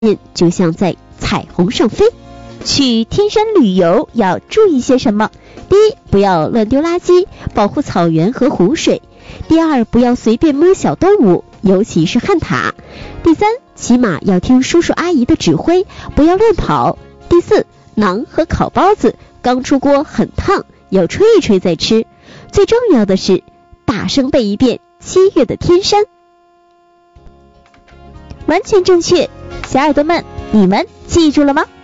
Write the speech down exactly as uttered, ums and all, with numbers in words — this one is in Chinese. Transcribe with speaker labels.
Speaker 1: 就像在彩虹上飞。
Speaker 2: 去天山旅游要注意些什么？
Speaker 1: 第一，不要乱丢垃圾，保护草原和湖水。第二，不要随便摸小动物，尤其是旱獭。第三，骑马要听叔叔阿姨的指挥，不要乱跑。第四，馕和烤包子刚出锅很烫，要吹一吹再吃。最重要的是，大声背一遍七月的天山。
Speaker 2: 完全正确，小耳朵们，你们记住了吗？